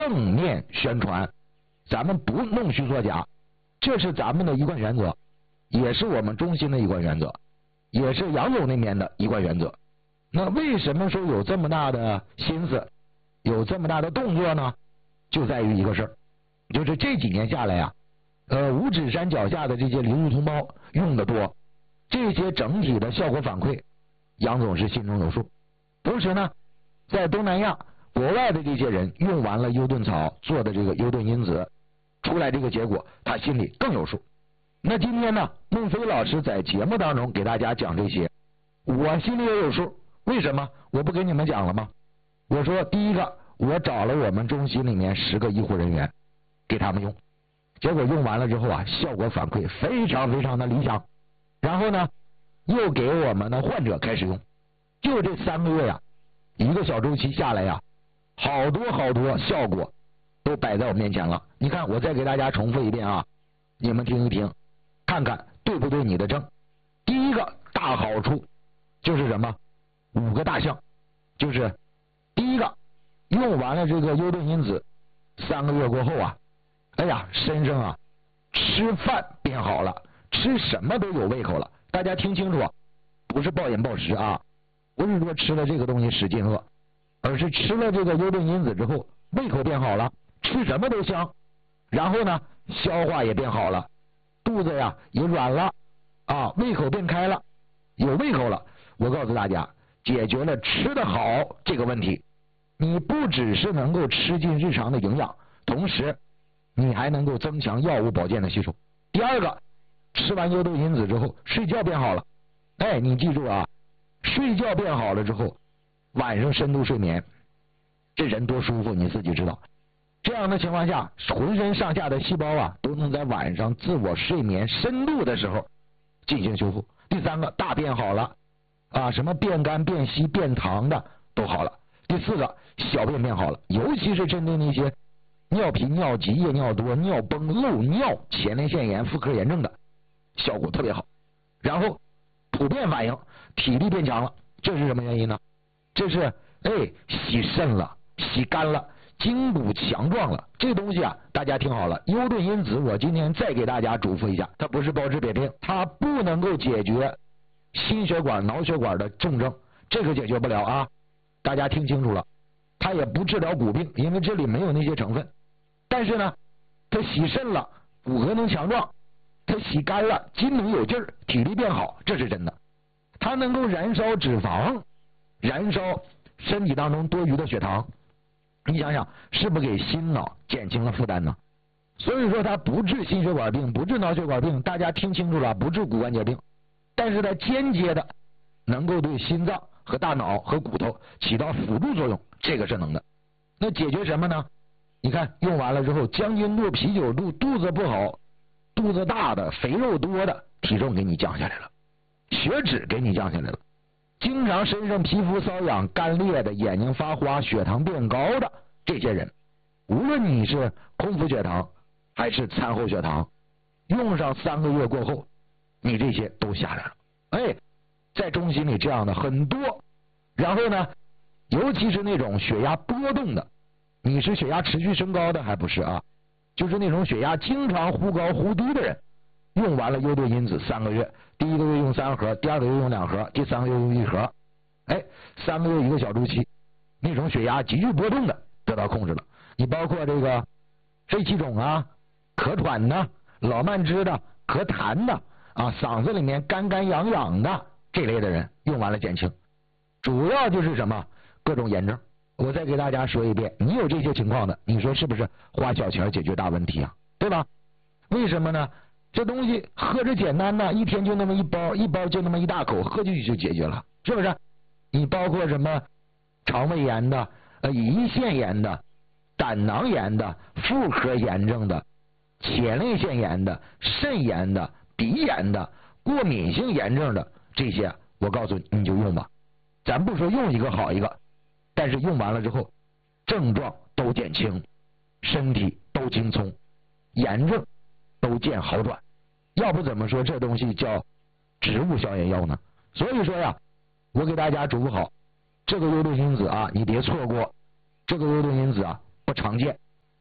正面宣传，咱们不弄虚作假，这是咱们的一贯原则，也是我们中心的一贯原则，也是杨总那边的一贯原则。那为什么说有这么大的心思，有这么大的动作呢？就在于一个事儿，就是这几年下来呀，五指山脚下的这些零入同胞用的多，这些整体的效果反馈，杨总是心中有数。同时呢，在东南亚国外的这些人用完了优盾草做的这个优盾因子，出来这个结果，他心里更有数。那今天呢，孟非老师在节目当中给大家讲这些，我心里也有数。为什么？我不给你们讲了吗？我说第一个，我找了我们中心里面10个医护人员给他们用，结果用完了之后啊，效果反馈非常非常的理想。然后呢，又给我们的患者开始用，就这3个月呀，一个小周期下来呀，好多效果都摆在我面前了。你看，我再给大家重复一遍啊，你们听一听，看看对不对你的症。第一个大好处就是什么？5个大项，就是第一个，用完了这个优盾因子3个月过后啊，哎呀，身上啊吃饭变好了，吃什么都有胃口了。大家听清楚，不是暴饮暴食啊，不是说吃了这个东西使劲饿，而是吃了这个优盾因子之后，胃口变好了，吃什么都香。然后呢，消化也变好了，肚子呀也软了啊，胃口变开了，有胃口了。我告诉大家，解决了吃得好这个问题，你不只是能够吃进日常的营养，同时你还能够增强药物保健的吸收。第二个，吃完优盾因子之后，睡觉变好了。哎，你记住啊，睡觉变好了之后，晚上深度睡眠，这人多舒服，你自己知道。这样的情况下，浑身上下的细胞啊，都能在晚上自我睡眠深度的时候进行修复。第三个，大便好了啊，什么变干、变稀、变糖的都好了。第四个，小便变好了，尤其是针对那些尿频、尿急、夜尿多、尿崩、漏尿、前列腺炎、妇科炎症的，效果特别好。然后普遍反映体力变强了，这是什么原因呢？这是洗肾了，洗干了，筋骨强壮了。这东西啊，大家听好了，优盾因子我今天再给大家嘱咐一下，它不是包治百病，它不能够解决心血管、脑血管的重症，这个解决不了啊，大家听清楚了。它也不治疗骨病，因为这里没有那些成分。但是呢，它洗肾了，骨骼能强壮；它洗干了，筋能有劲儿，体力变好，这是真的。它能够燃烧脂肪，燃烧身体当中多余的血糖。你想想，是不是给心脑减轻了负担呢？所以说它不治心血管病，不治脑血管病，大家听清楚了，不治骨关节病，但是它间接的能够对心脏和大脑和骨头起到辅助作用，这个是能的。那解决什么呢？你看用完了之后，将军肚、啤酒肚，肚子不好、肚子大的、肥肉多的，体重给你降下来了，血脂给你降下来了。经常身上皮肤瘙痒、干裂的、眼睛发花、血糖变高的这些人，无论你是空腹血糖还是餐后血糖，用上3个月过后，你这些都下来了。在中心里这样的很多。然后呢，尤其是那种血压波动的，你是血压持续升高的还不是啊？就是那种血压经常忽高忽低的人，用完了优盾因子3个月，第1个月用3盒，第2个月用2盒，第3个月用1盒，3个月一个小周期，那种血压急剧波动的得到控制了。你包括这个肺气肿啊、咳喘的、老慢支的、咳痰的啊、嗓子里面干干痒痒的这类的人，用完了减轻。主要就是什么？各种炎症。我再给大家说一遍，你有这些情况的，你说是不是花小钱解决大问题啊？对吧？为什么呢？这东西喝着简单呢，一天就那么一包，一包就那么一大口，喝进去就解决了，是不是？你包括什么肠胃炎的、胰腺炎的、胆囊炎的、妇科炎症的、前列腺炎的、肾炎的、鼻炎的、过敏性炎症的，这些我告诉你，你就用吧。咱不说用一个好一个，但是用完了之后，症状都减轻，身体都轻松，炎症都见好转。要不怎么说这东西叫植物消炎药呢？所以说呀，我给大家嘱咐好，这个优盾因子啊，你别错过。这个优盾因子啊不常见，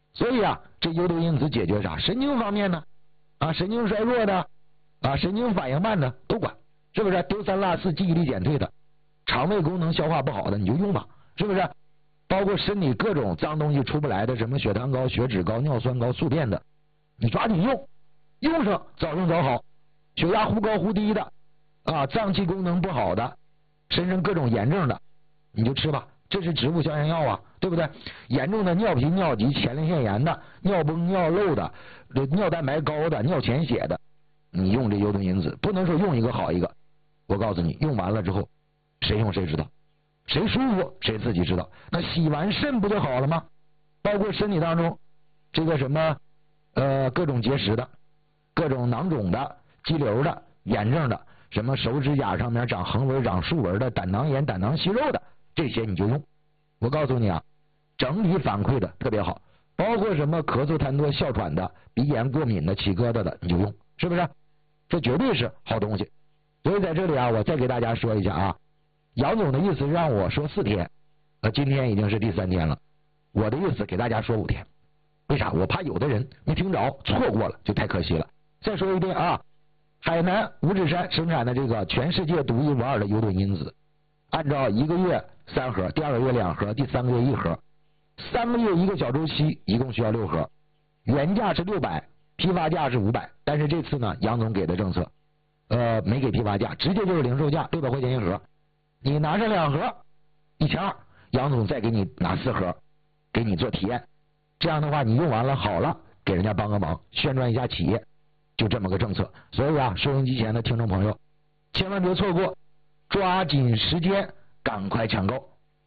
所以啊，这幽顿因子解决啥？神经方面呢？神经衰弱的神经反应慢的都管，是不是？丢三落四、记忆力减退的，肠胃功能消化不好的你就用吧，是不是？包括身体各种脏东西出不来的，什么血糖高、血脂高、尿酸高、宿便的，你抓紧用，用上早用早好。血压忽高忽低的脏器功能不好的，身上各种炎症的，你就吃吧，这是植物消炎药啊，对不对？严重的尿频尿急、前列腺炎的、尿崩尿漏的、尿蛋白高的、尿潜血的，你用这幽顿因子，不能说用一个好一个。我告诉你，用完了之后，谁用谁知道，谁舒服谁自己知道。那洗完肾不就好了吗？包括身体当中这个什么各种结石的、各种囊肿的、肌瘤的、炎症的，什么手指甲上面长横纹、长竖纹的、胆囊炎、胆囊息肉的，这些你就用。我告诉你啊，整体反馈的特别好。包括什么咳嗽痰多、哮喘的、鼻炎过敏的、起疙瘩的，你就用，是不是？这绝对是好东西。所以在这里啊，我再给大家说一下啊，杨总的意思让我说4天，今天已经是第3天了，我的意思给大家说5天。为啥？我怕有的人没听着，错过了就太可惜了。再说一遍啊，海南五指山生产的这个全世界独一无二的幽顿因子，按照1个月3盒，第2个月2盒，第3个月1盒，3个月1个小周期，一共需要6盒，原价是600，批发价是500，但是这次呢，杨总给的政策，没给批发价，直接就是零售价600块钱1盒，你拿上2盒，1200，杨总再给你拿4盒，给你做体验，这样的话你用完了好了，给人家帮个忙，宣传一下企业，就这么个政策。所以啊，收音机前的听众朋友，千万别错过，抓紧时间，赶快抢购。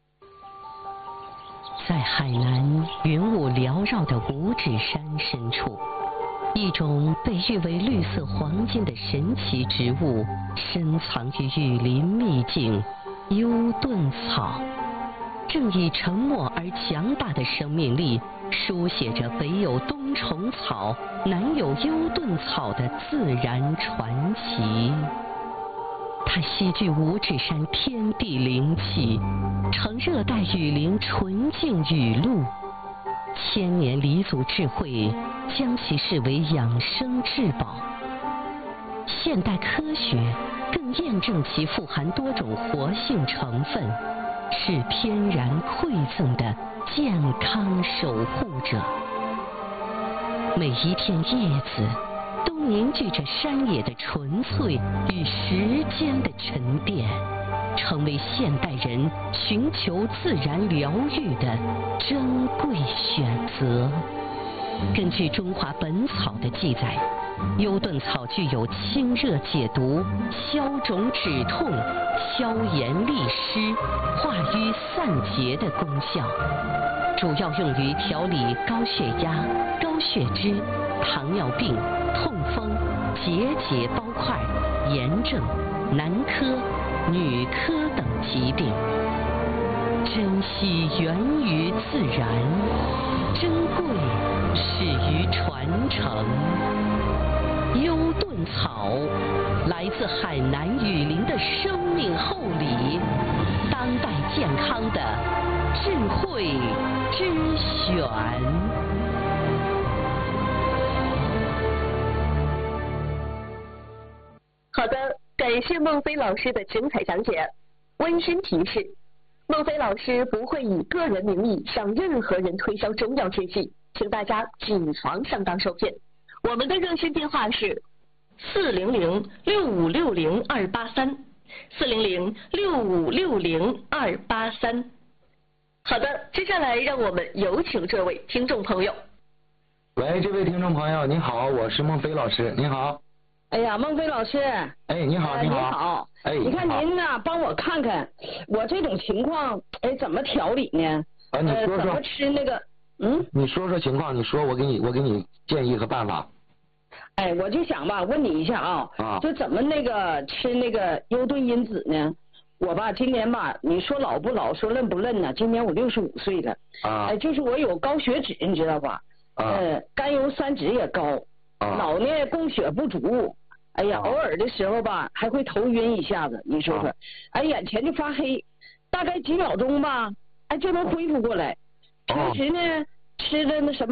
在海南云雾缭绕的五指山深处，一种被誉为绿色黄金的神奇植物深藏于雨林秘境——幽顿草，正以沉默而强大的生命力书写着北有冬虫草，南有幽顿草的自然传奇。它吸聚五指山天地灵气，呈热带雨林纯净雨露，千年黎族智慧将其视为养生至宝。现代科学更验证其富含多种活性成分，是天然馈赠的健康守护者。每一片叶子都凝聚着山野的纯粹与时间的沉淀，成为现代人寻求自然疗愈的珍贵选择。根据《中华本草》的记载，幽顿草具有清热解毒、消肿止痛、消炎利湿、化瘀散结的功效，主要用于调理高血压、高血脂、糖尿病、痛风、结包块、炎症、男科、女科等疾病。珍惜源于自然，珍贵始于传承。幽顿草来自海南雨林的生命厚礼，当代健康的智慧之选。 好的，感谢孟非老师的精彩讲解。温馨提示：孟非老师不会以个人名义向任何人推销中药制剂，请大家谨防上当受骗。我们的热线电话是400-6560-283，400-6560-283。好的，接下来让我们有请这位听众朋友。 喂，这位听众朋友，你好，我是孟非老师，你好。 哎呀，孟非老师。 哎，你好， 你好。 你好。哎， 你看您呢，帮我看看我这种情况，怎么调理呢？ 你说说。 怎么吃那个？ 你说说情况，你说，我给你建议和办法。 我就想吧，问你一下啊，就怎么那个吃那个幽顿因子呢？我吧，今年吧，你说老不老，说嫩不嫩呢？今年我65岁了。就是我有高血脂，你知道吧？甘油三酯也高，脑呢供血不足。哎呀，偶尔的时候吧，还会头晕一下子，你说说，眼前就发黑，大概几秒钟吧，就能恢复过来。平时呢，吃的那什么。